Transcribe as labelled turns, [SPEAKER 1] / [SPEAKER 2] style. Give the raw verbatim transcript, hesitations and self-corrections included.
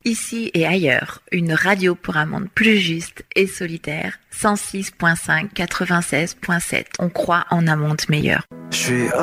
[SPEAKER 1] ici et ailleurs, une radio pour un monde plus juste et solidaire. cent six virgule cinq, quatre-vingt-seize virgule sept. On croit en un monde meilleur.
[SPEAKER 2] Je suis